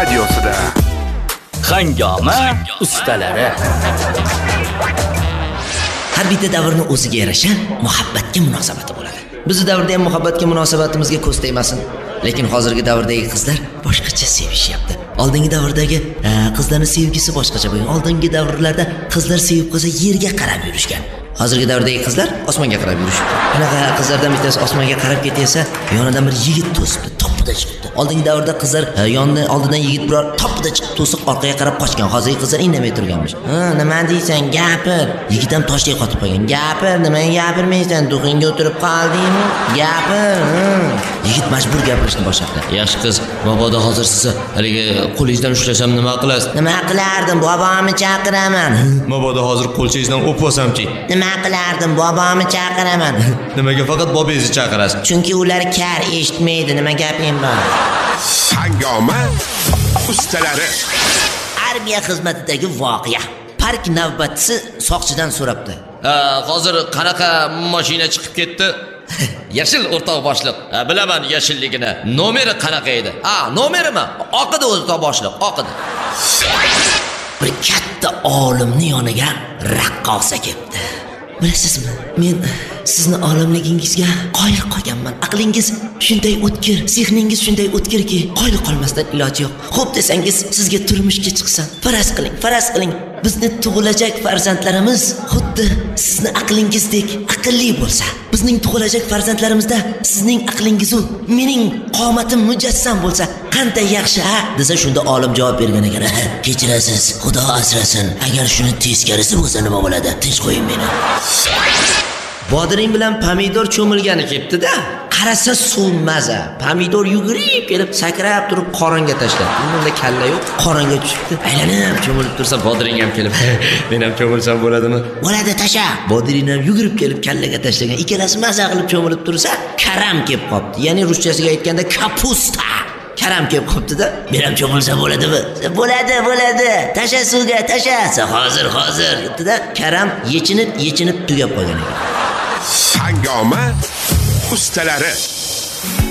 radiosida Hangoma ustalari. Har bitta davrning o'ziga yarasha muhabbatga munosabati bo'ladi. Bizning davrda ham muhabbatga munosabatimizga ko'z tegmasin. Lekin hozirgi davrdagi qizlar boshqacha sevishyapti. Oldingi davrdagi qizlarning sevgisi boshqacha bo'lgan. Oldingi davrlarda qizlar sevib qolsa yerga qarab yurishgan. Hozirgi davrdagi qizlar osmonga qarab yurishibdi. Anaqa qizlardan bittasi osmonga qarab ketsa, yonidan bir yigit to'sibdi, topida chiqibdi. Oldingi davrda qizlar yonidan oldidan yigit biror topida chiqib to'siq orqaga qarab qochgan. Hozirgi qizlar indamay turganmish. Nima deysan? Gapir. Yigit ham toshdek qotib qolgan. Gapir, nimaga gapirmaysan? Duxingga o'tirib qoldingmi? Gapir. Yigit majbur gapirishni boshladi. Yaxshi qiz, mabodo hozir sizni haligi qo'lingizdan ushlasam nima qilasiz? Nima qilardim? Bobomni chaqiraman. Mabodo hozir qo'lchangizdan o'pib olsamchi? Nima qilardim? Bobomni chaqiraman. Nimaga faqat bobongizni chaqirasiz? Chunki ular kar eshitmaydi. Nima gaping bor? Hangoma ustalari. Armiya xizmatidagi voqea. Park navbatchisi soqchidan so'rabdi. Hozir qanaqa mashina chiqib ketdi? Yashil o'rtoq boshliq. Bilaman yashilligini. Nomeri qanaqa edi? Nomerimi? Oqidi o'rtoq boshliq, oqidi. Bir katta olimning yoniga raqqosa keldi. Bilasizmi? Men sizni olimligingizga qoyil qolganman. Aqlingiz shunday o'tkir, zehningiz shunday o'tkirki, qoyil qolmasdan iloji yo'q. Xo'p desangiz, sizga turmushga chiqsam, faraz qiling. Bizni tug'ilajak farzandlarimiz xuddi sizni aqlingizdek aqlli bo'lsa, bizning tug'ilajak farzandlarimizda sizning aqlingiz u mening qomatim mujassam bo'lsa, qanday yaxshi desa, shunda olim javob bergan ekan. Kechirasiz, Xudo asrasin. Agar shuni teskarisi bo'lsa nima bo'ladi? Tinch qo'ying meni. Bodiring bilan pomidor cho'milgani ketdi-da. Qarasa suv maza. Pomidor yugurib kelib, sakrab turib qoringa tashladi. Unda kalla yo'q, qoringa tushibdi. Aylanib cho'milib tursa, bodiring ham kelib, men ham cho'milsam bo'ladimi? Bo'ladi, tasha. Bodiring ham yugurib kelib kallaga tashlagan. Ikkalasi maza qilib cho'milib tursa, karam kelib qopti. Ya'ni ruschasiga aytganda kapusta. Karam kelib qopti-da. Men ham cho'milsam bo'ladimi? Bo'ladi. Tasha suvga, tasha. Hozir debdi-da. Karam yechinib tugab qolgan ekan. Hangoma ustalari.